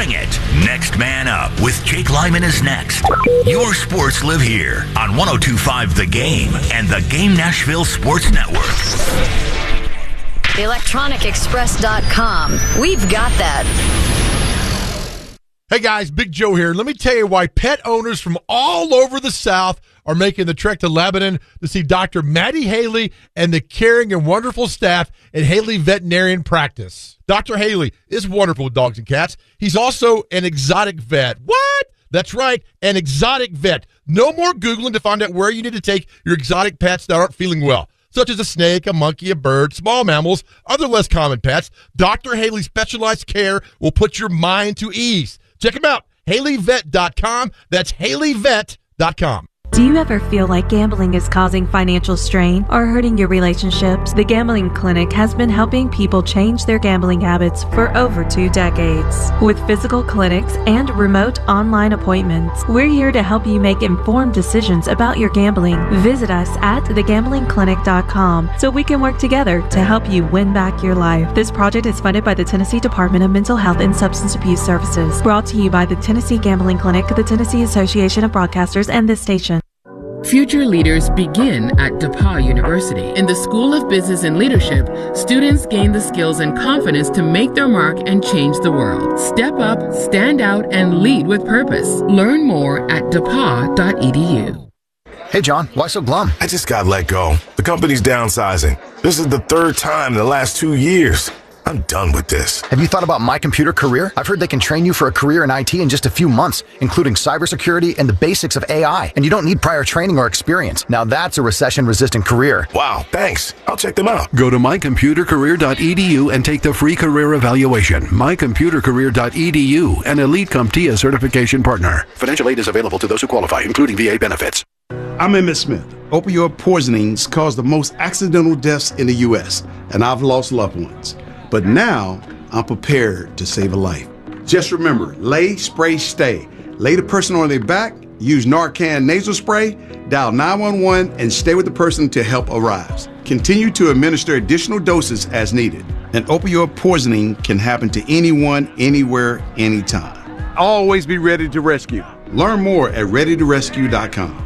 Bring it. Next Man Up with Jake Lyman is next. Your sports live here on 102.5 The Game and The Game Nashville Sports Network. ElectronicExpress.com. We've got that. Hey guys, Big Joe here. Let me tell you why pet owners from all over the South are making the trek to Lebanon to see Dr. Maddie Haley and the caring and wonderful staff at Haley Veterinarian Practice. Dr. Haley is wonderful with dogs and cats. He's also an exotic vet. What? That's right, an exotic vet. No more Googling to find out where you need to take your exotic pets that aren't feeling well, such as a snake, a monkey, a bird, small mammals, other less common pets. Dr. Haley's specialized care will put your mind to ease. Check him out, HaleyVet.com. That's HaleyVet.com. Do you ever feel like gambling is causing financial strain or hurting your relationships? The Gambling Clinic has been helping people change their gambling habits for over 2 decades. With physical clinics and remote online appointments, we're here to help you make informed decisions about your gambling. Visit us at thegamblingclinic.com so we can work together to help you win back your life. This project is funded by the Tennessee Department of Mental Health and Substance Abuse Services. Brought to you by the Tennessee Gambling Clinic, the Tennessee Association of Broadcasters, and this station. Future leaders begin at DePauw University. In the School of Business and Leadership, students gain the skills and confidence to make their mark and change the world. Step up, stand out, and lead with purpose. Learn more at depaw.edu. Hey, John, why so glum? I just got let go. The company's downsizing. This is the 3rd time in the last 2 years. I'm done with this. Have you thought about My Computer Career? I've heard they can train you for a career in IT in just a few months, including cybersecurity and the basics of AI. And you don't need prior training or experience. Now that's a recession-resistant career. Wow, thanks. I'll check them out. Go to mycomputercareer.edu and take the free career evaluation. mycomputercareer.edu, an Elite CompTIA certification partner. Financial aid is available to those who qualify, including VA benefits. I'm Emmett Smith. Opioid poisonings cause the most accidental deaths in the U.S., and I've lost loved ones. But now, I'm prepared to save a life. Just remember, lay, spray, stay. Lay the person on their back, use Narcan nasal spray, dial 911, and stay with the person until help arrives. Continue to administer additional doses as needed. An opioid poisoning can happen to anyone, anywhere, anytime. Always be ready to rescue. Learn more at readytorescue.com.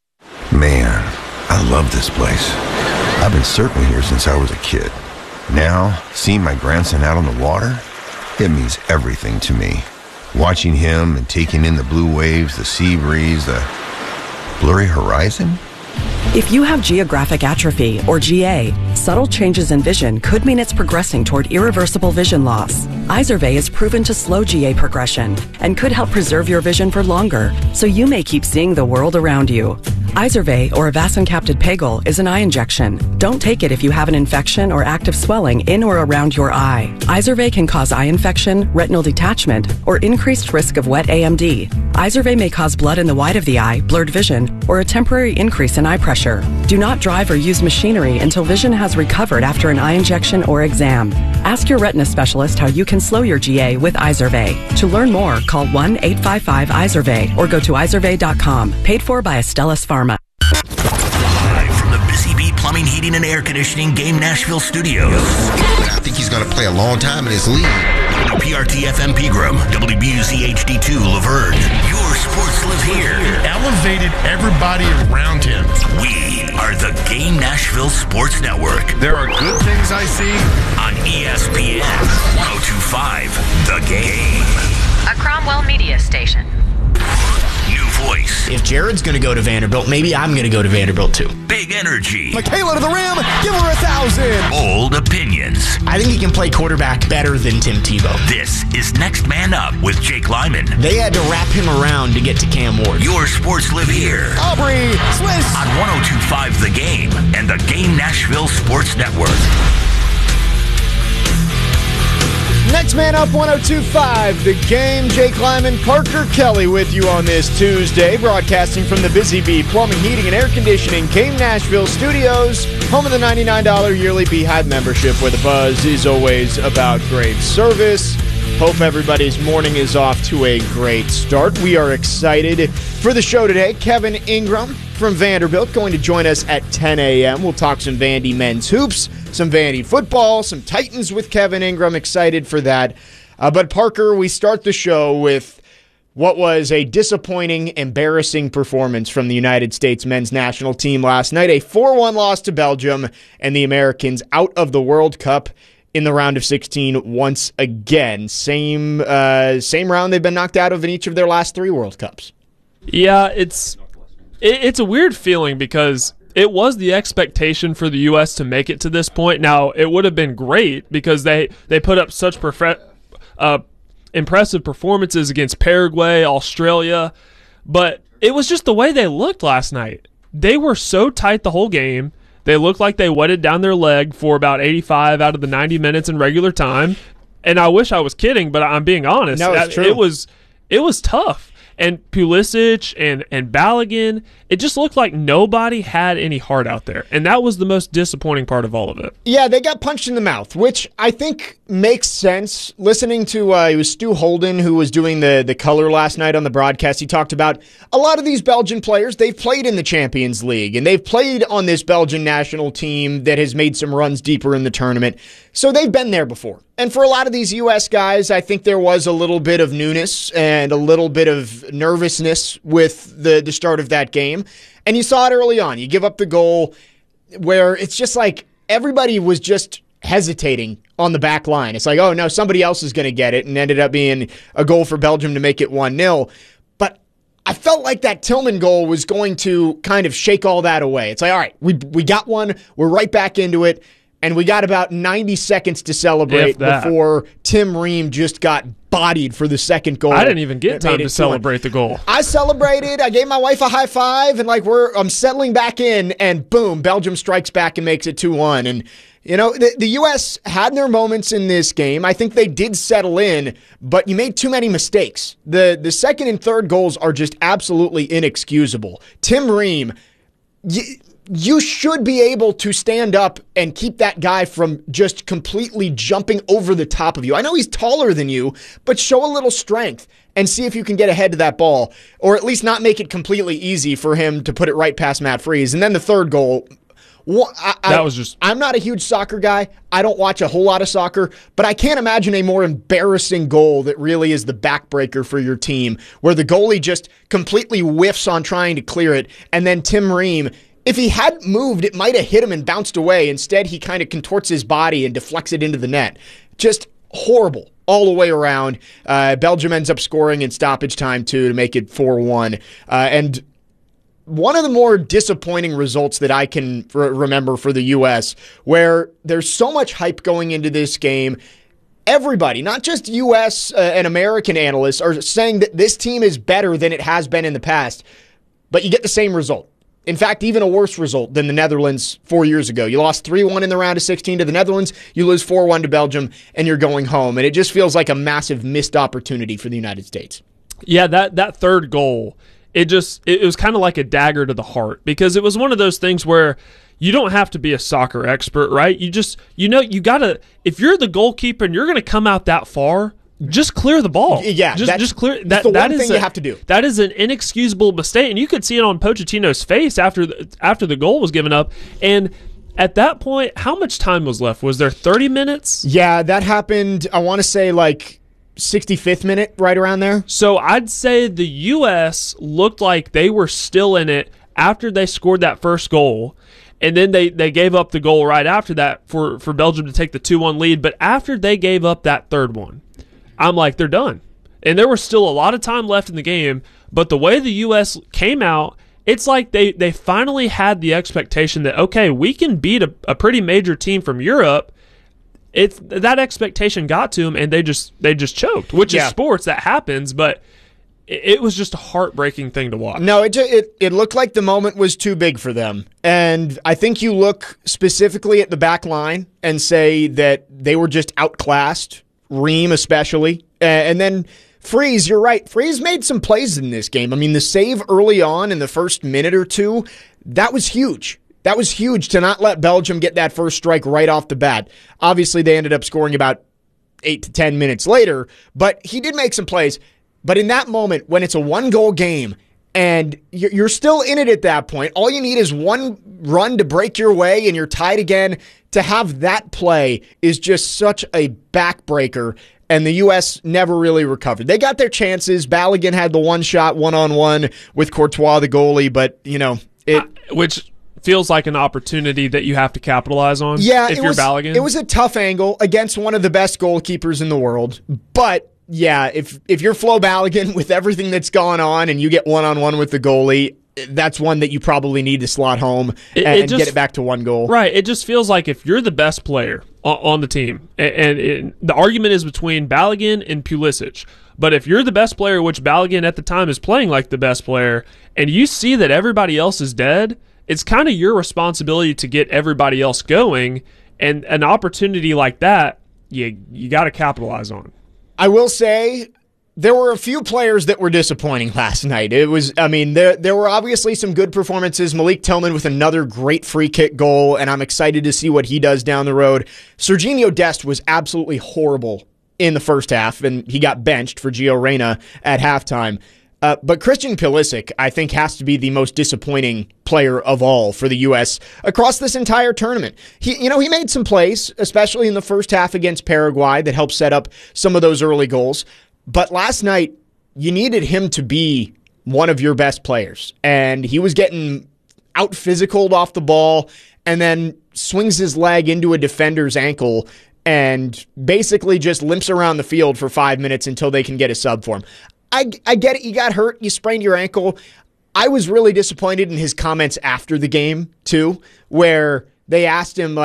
Man, I love this place. I've been surfing here since I was a kid. Now, seeing my grandson out on the water, it means everything to me. Watching him and taking in the blue waves, the sea breeze, the blurry horizon. If you have geographic atrophy, or GA, subtle changes in vision could mean it's progressing toward irreversible vision loss. Izervay is proven to slow GA progression and could help preserve your vision for longer, so you may keep seeing the world around you. Izervay, or avacincaptad pegol, is an eye injection. Don't take it if you have an infection or active swelling in or around your eye. Izervay can cause eye infection, retinal detachment, or increased risk of wet AMD. Izervay may cause blood in the white of the eye, blurred vision, or a temporary increase in eye pressure. Do not drive or use machinery until vision has recovered after an eye injection or exam. Ask your retina specialist how you can slow your GA with Izervay. To learn more, call 1-855-IZERVAY or go to izervay.com. Paid for by Astellas Pharma. Live from the Busy Bee Plumbing, Heating, and Air Conditioning Game Nashville Studios. I think he's going to play a long time in his league. WPRT FM Pegram, WBUZ HD2 Laverne. Your sports live here. Elevated everybody around him. We are the Game Nashville Sports Network. There are good things I see on ESPN 102.5 The Game. A Cromwell Media Station. New voice. If Jared's going to go to Vanderbilt, maybe I'm going to go to Vanderbilt too. Big energy. Michaela to the rim. Give her 1,000. Bold opinions. I think he can play quarterback better than Tim Tebow. This is Next Man Up with Jake Lyman. They had to wrap him around to get to Cam Ward. Your sports live here. Aubrey Swiss. On 102.5 The Game and the Game Nashville Sports Network. Next Man Up 102.5 The Game. Jake Lyman, Parker Kelly with you on this Tuesday, broadcasting from the Busy Bee Plumbing, Heating, and Air Conditioning Game Nashville Studios, home of the $99 yearly Beehive membership, where the buzz is always about great service. Hope everybody's morning is off to a great start. We are excited for the show today. Kevin Ingram from Vanderbilt going to join us at 10 a.m. We'll talk some Vandy men's hoops, some Vandy football, some Titans with Kevin Ingram. Excited for that. But Parker, we start the show with what was a disappointing, embarrassing performance from the United States men's national team last night. A 4-1 loss to Belgium, and the Americans out of the World Cup in the round of 16 once again. Same round they've been knocked out of in each of their last 3 World Cups. Yeah, it's a weird feeling because it was the expectation for the U.S. to make it to this point. Now, it would have been great because they put up such impressive performances against Paraguay, Australia, but it was just the way they looked last night. They were so tight the whole game. They looked like they wetted down their leg for about 85 out of the 90 minutes in regular time. And I wish I was kidding, but I'm being honest. No, it's true. It was tough. And Pulisic and Balogun, it just looked like nobody had any heart out there. And that was the most disappointing part of all of it. Yeah, they got punched in the mouth, which I think makes sense. Listening to, it was Stu Holden who was doing the color last night on the broadcast. He talked about a lot of these Belgian players, they've played in the Champions League, and they've played on this Belgian national team that has made some runs deeper in the tournament. So they've been there before. And for a lot of these U.S. guys, I think there was a little bit of newness and a little bit of nervousness with the start of that game. And you saw it early on. You give up the goal where it's just like everybody was just hesitating on the back line. It's like, oh, no, somebody else is going to get it, and ended up being a goal for Belgium to make it 1-0. But I felt like that Tillman goal was going to kind of shake all that away. It's like, all right, we got one. We're right back into it. And we got about 90 seconds to celebrate before Tim Ream just got bodied for the second goal. I didn't even get time to celebrate the goal. I celebrated. I gave my wife a high five, and I'm settling back in, and boom, Belgium strikes back and makes it 2-1. And you know, the U.S. had their moments in this game. I think they did settle in, but you made too many mistakes. The second and third goals are just absolutely inexcusable. Tim Ream, you should be able to stand up and keep that guy from just completely jumping over the top of you. I know he's taller than you, but show a little strength and see if you can get ahead to that ball, or at least not make it completely easy for him to put it right past Matt Freese. And then the third goal, I'm not a huge soccer guy. I don't watch a whole lot of soccer, but I can't imagine a more embarrassing goal that really is the backbreaker for your team, where the goalie just completely whiffs on trying to clear it, and then Tim Ream, if he hadn't moved, it might have hit him and bounced away. Instead, he kind of contorts his body and deflects it into the net. Just horrible all the way around. Belgium ends up scoring in stoppage time, too, to make it 4-1. And one of the more disappointing results that I can remember for the U.S., where there's so much hype going into this game. Everybody, not just U.S. And American analysts, are saying that this team is better than it has been in the past. But you get the same result. In fact, even a worse result than the Netherlands 4 years ago. You lost 3-1 in the round of 16 to the Netherlands. You lose 4-1 to Belgium, and you're going home. And it just feels like a massive missed opportunity for the United States. Yeah, that third goal, it was kind of like a dagger to the heart, because it was one of those things where you don't have to be a soccer expert, right? You got to, if you're the goalkeeper and you're going to come out that far, just clear the ball. Yeah, just clear. That's the one thing you have to do. That is an inexcusable mistake, and you could see it on Pochettino's face after the goal was given up. And at that point, how much time was left? Was there 30 minutes? Yeah, that happened, I want to say, like 65th minute, right around there. So I'd say the U.S. looked like they were still in it after they scored that first goal. And then they gave up the goal right after that for Belgium to take the 2-1 lead. But after they gave up that third one, I'm like, they're done. And there was still a lot of time left in the game, but the way the U.S. came out, it's like they finally had the expectation that, okay, we can beat a pretty major team from Europe. That expectation got to them, and they just choked, which is sports. That happens, but it was just a heartbreaking thing to watch. No, it looked like the moment was too big for them. And I think you look specifically at the back line and say that they were just outclassed, Ream especially. And then Freese, you're right. Freese made some plays in this game. I mean, the save early on in the first minute or two, that was huge. That was huge to not let Belgium get that first strike right off the bat. Obviously, they ended up scoring about 8 to 10 minutes later, but he did make some plays. But in that moment, when it's a one-goal game and you're still in it at that point, all you need is one run to break your way and you're tied again. To have that play is just such a backbreaker. and the U.S. never really recovered. They got their chances. Balogun had the one shot, one-on-one with Courtois, the goalie, but, which feels like an opportunity that you have to capitalize on if you're Balogun. It was a tough angle against one of the best goalkeepers in the world, but yeah, if you're Flo Balogun with everything that's gone on and you get one-on-one with the goalie, that's one that you probably need to slot home and get it back to one goal. Right. It just feels like if you're the best player on the team, and the argument is between Balogun and Pulisic, but if you're the best player, which Balogun at the time is playing like the best player, and you see that everybody else is dead, it's kind of your responsibility to get everybody else going, and an opportunity like that, you got to capitalize on. I will say, there were a few players that were disappointing last night. There were obviously some good performances. Malik Tillman with another great free kick goal, and I'm excited to see what he does down the road. Serginho Dest was absolutely horrible in the first half, and he got benched for Gio Reyna at halftime. But Christian Pulisic, I think, has to be the most disappointing player of all for the U.S. across this entire tournament. He made some plays, especially in the first half against Paraguay, that helped set up some of those early goals. But last night, you needed him to be one of your best players. And he was getting out-physicaled off the ball and then swings his leg into a defender's ankle and basically just limps around the field for 5 minutes until they can get a sub for him. I get it. You got hurt. You sprained your ankle. I was really disappointed in his comments after the game, too, where they asked him,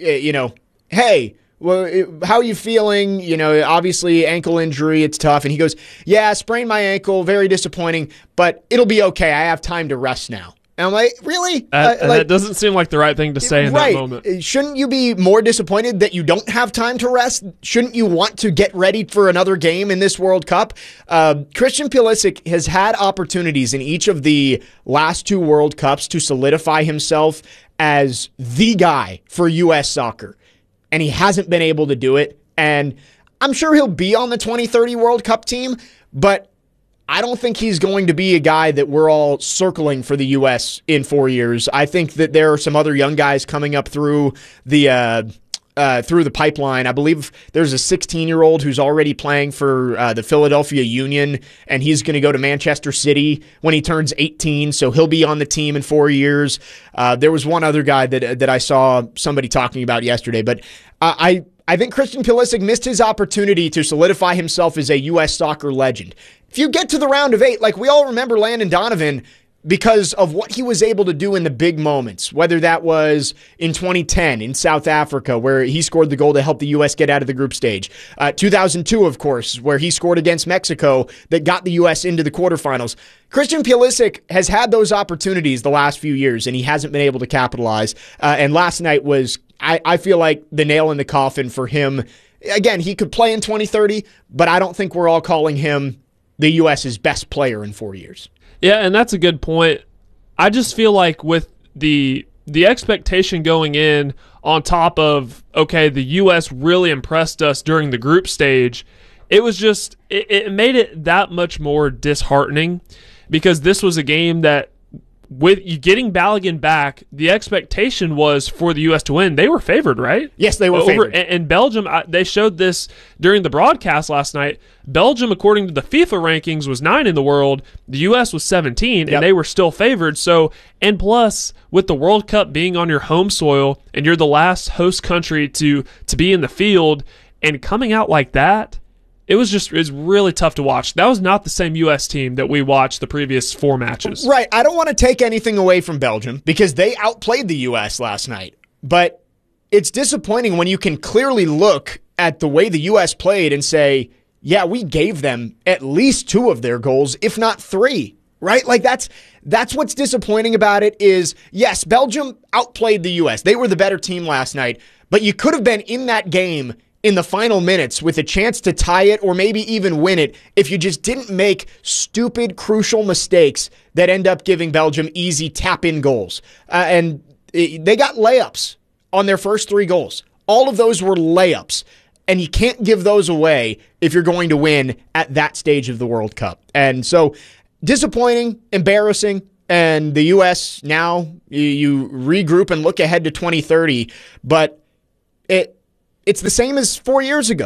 hey, well, how are you feeling? Obviously ankle injury, it's tough. And he goes, yeah, sprained my ankle, very disappointing, but it'll be okay. I have time to rest now. And I'm like, really? That doesn't seem like the right thing to say in that moment. Shouldn't you be more disappointed that you don't have time to rest? Shouldn't you want to get ready for another game in this World Cup? Christian Pulisic has had opportunities in each of the last 2 World Cups to solidify himself as the guy for U.S. soccer. And he hasn't been able to do it. And I'm sure he'll be on the 2030 World Cup team, but I don't think he's going to be a guy that we're all circling for the U.S. in 4 years. I think that there are some other young guys coming up through the pipeline. I believe there's a 16-year-old who's already playing for the Philadelphia Union, and he's going to go to Manchester City when he turns 18, so he'll be on the team in 4 years. There was one other guy that I saw somebody talking about yesterday, but I think Christian Pulisic missed his opportunity to solidify himself as a U.S. soccer legend. If you get to the round of 8, like we all remember Landon Donovan, because of what he was able to do in the big moments, whether that was in 2010 in South Africa, where he scored the goal to help the U.S. get out of the group stage. 2002, of course, where he scored against Mexico that got the U.S. into the quarterfinals. Christian Pulisic has had those opportunities the last few years, and he hasn't been able to capitalize. And last night was, I feel like, the nail in the coffin for him. Again, he could play in 2030, but I don't think we're all calling him the U.S.'s best player in 4 years. Yeah, and that's a good point. I just feel like with the expectation going in on top of, okay, the U.S. really impressed us during the group stage, it was just, it made it that much more disheartening because this was a game that with you getting Balogun back, the expectation was for the U.S. to win. They were favored, right? Yes, they were favored. And Belgium, they showed this during the broadcast last night. Belgium, according to the FIFA rankings, was 9 in the world. The U.S. was 17, and they were still favored. So, and plus, with the World Cup being on your home soil, and you're the last host country to be in the field, and coming out like that, it was really tough to watch. That was not the same U.S. team that we watched the previous 4 matches. Right. I don't want to take anything away from Belgium because they outplayed the U.S. last night. But it's disappointing when you can clearly look at the way the U.S. played and say, yeah, we gave them at least 2 of their goals, if not 3. Right? Like that's what's disappointing about it is, yes, Belgium outplayed the U.S. They were the better team last night, but you could have been in that game in the final minutes with a chance to tie it or maybe even win it if you just didn't make stupid, crucial mistakes that end up giving Belgium easy tap-in goals. And they got layups on their first 3 goals. All of those were layups. And you can't give those away if you're going to win at that stage of the World Cup. And so, disappointing, embarrassing, and the U.S. now, you regroup and look ahead to 2030, but it's the same as 4 years ago.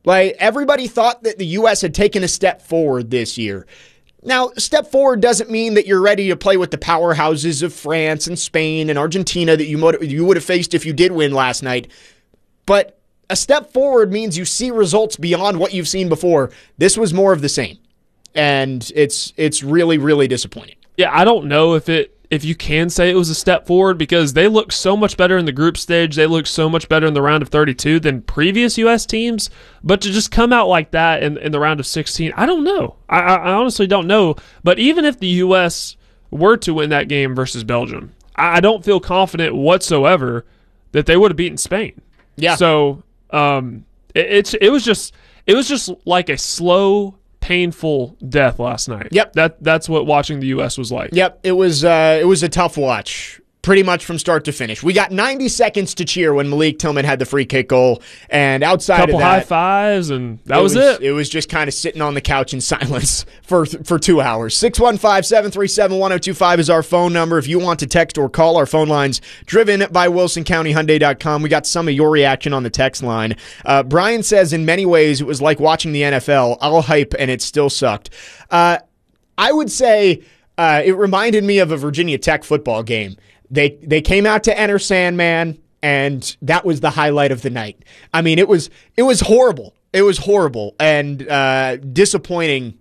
Like, everybody thought that the U.S. had taken a step forward this year. Now, step forward doesn't mean that you're ready to play with the powerhouses of France and Spain and Argentina that you would have faced if you did win last night. But a step forward means you see results beyond what you've seen before. This was more of the same. And it's really, really disappointing. Yeah, I don't know if you can say it was a step forward, because they look so much better in the group stage. They look so much better in the round of 32 than previous U.S. teams. But to just come out like that in the round of 16, I don't know. I honestly don't know. But even if the U.S. were to win that game versus Belgium, I don't feel confident whatsoever that they would have beaten Spain. Yeah. So it was just like a slow, painful death last night. Yep. That's what watching the U.S. was like. Yep. It was a tough watch, pretty much from start to finish. We got 90 seconds to cheer when Malik Tillman had the free kick goal, and outside couple of that, high fives, and that was it. It was just kind of sitting on the couch in silence for 2 hours. 615-737-1025 is our phone number. If you want to text or call, our phone line's driven by WilsonCountyHyundai.com. We got some of your reaction on the text line. Brian says, in many ways, it was like watching the NFL. All hype, and it still sucked. I would say it reminded me of a Virginia Tech football game. They came out to enter Sandman, and that was the highlight of the night. I mean, it was horrible. It was horrible, and disappointing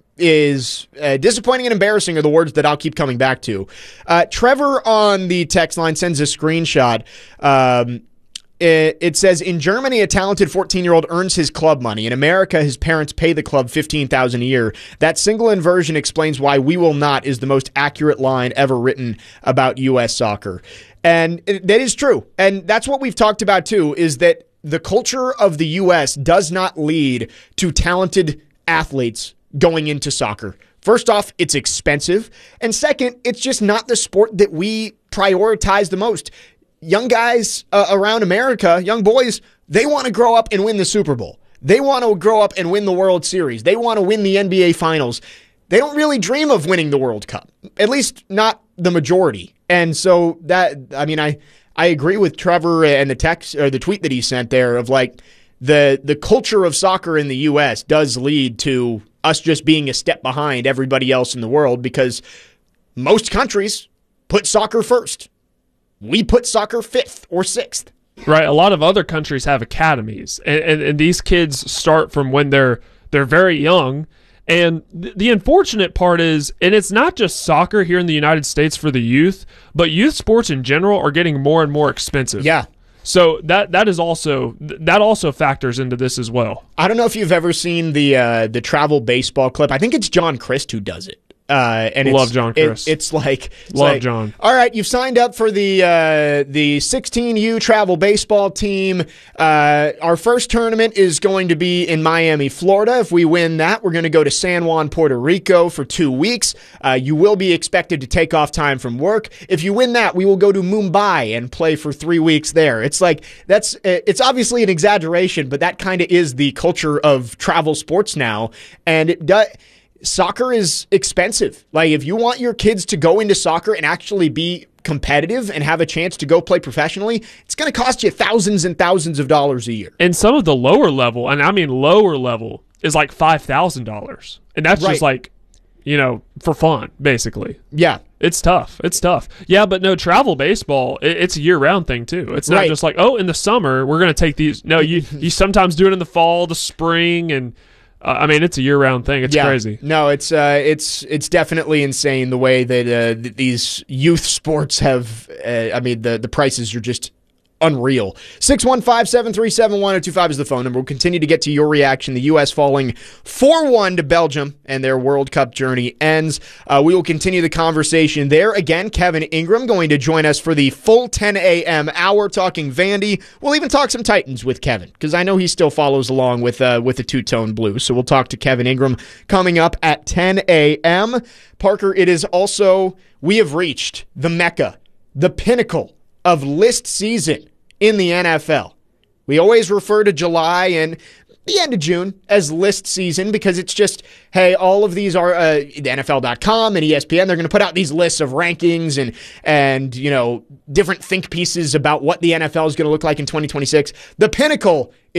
and embarrassing are the words that I'll keep coming back to. Trevor on the text line sends a screenshot. It says, in Germany, a talented 14-year-old earns his club money. In America, his parents pay the club $15,000 a year. That single inversion explains why "we will not" is the most accurate line ever written about U.S. soccer. And that is true. And that's what we've talked about, too, is that the culture of the U.S. does not lead to talented athletes going into soccer. First off, it's expensive. And second, it's just not the sport that we prioritize the most. Young guys around America, young boys, they want to grow up and win the Super Bowl. They want to grow up and win the World Series. They want to win the NBA Finals. They don't really dream of winning the World Cup, at least not the majority. And so I agree with Trevor and the text or the tweet that he sent there of like the culture of soccer in the U.S. does lead to us just being a step behind everybody else in the world, because most countries put soccer first. We put soccer 5th or 6th. Right. A lot of other countries have academies, and these kids start from when they're very young. And the unfortunate part is, and it's not just soccer here in the United States for the youth, but youth sports in general are getting more and more expensive. Yeah. So that also factors into this as well. I don't know if you've ever seen the travel baseball clip. I think it's John Christ who does it. And love John Chris. It's like John. All right, you've signed up for the 16U travel baseball team. Our first tournament is going to be in Miami, Florida. If we win that, we're going to go to San Juan, Puerto Rico for 2 weeks. You will be expected to take off time from work. If you win that, we will go to Mumbai and play for 3 weeks there. It's like it's obviously an exaggeration, but that kind of is the culture of travel sports now, and it does. Soccer is expensive. Like, if you want your kids to go into soccer and actually be competitive and have a chance to go play professionally, it's going to cost you thousands and thousands of dollars a year. And some of the lower level, and I mean lower level, is like $5,000. And that's just like, for fun, basically. Yeah. It's tough. Yeah, but no, travel baseball, it's a year-round thing, too. It's not just like, in the summer, we're going to take these. No, you sometimes do it in the fall, the spring, and it's a year-round thing. It's crazy. No, it's definitely insane the way that these youth sports have. The prices are just unreal. 615-737-1025 is the phone number. We'll continue to get to your reaction. The U.S. falling 4-1 to Belgium, and their World Cup journey ends. We will continue the conversation there. Again, Kevin Ingram going to join us for the full 10 a.m. hour talking Vandy. We'll even talk some Titans with Kevin, because I know he still follows along with the two-tone blue. So we'll talk to Kevin Ingram coming up at 10 a.m. Parker, it is also, we have reached the Mecca, the pinnacle of list season in the NFL. We always refer to July and the end of June as list season because it's just, hey, all of these are the NFL.com and ESPN. They're going to put out these lists of rankings and different think pieces about what the NFL is going to look like in 2026. The pinnacle